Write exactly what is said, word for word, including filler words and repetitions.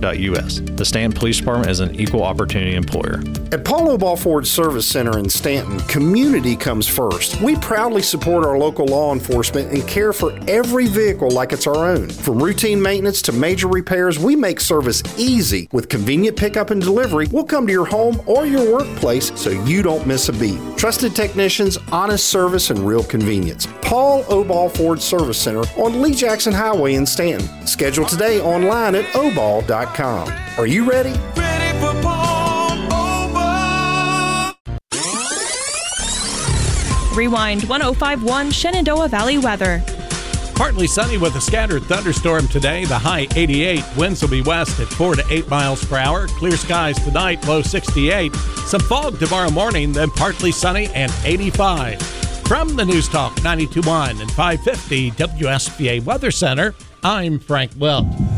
dot U S. The Stanton Police Department is an equal opportunity employer. At Paul Obaugh Ford Service Center in Stanton, community comes first. We proudly support our local law enforcement and care for every vehicle like it's our own. From routine maintenance to major repairs, we make service easy. With convenient pickup and delivery, we'll come to your home or your workplace so you don't miss a beat. Trusted technicians, honest service, and real convenience. Paul Obaugh Ford Service Center on Lee Jackson Highway in Stanton. Schedule today online at obaugh dot com. Are you ready? Ready for Paul Obaugh. Rewind one oh five point one Shenandoah Valley weather. Partly sunny with a scattered thunderstorm today. The high eighty-eight. Winds will be west at four to eight miles per hour. Clear skies tonight, low sixty-eight. Some fog tomorrow morning, then partly sunny and eighty-five. From the News Talk ninety-two point one and five fifty W S B A Weather Center, I'm Frank Welch.